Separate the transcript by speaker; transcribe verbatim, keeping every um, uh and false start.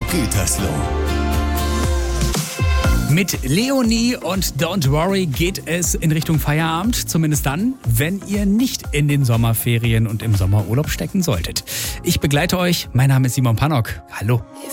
Speaker 1: Gütersloh.
Speaker 2: Mit Leonie und Don't Worry geht es in Richtung Feierabend, zumindest dann, wenn ihr nicht in den Sommerferien und im Sommerurlaub stecken solltet. Ich begleite euch, mein Name ist Simon Pannock. Hallo.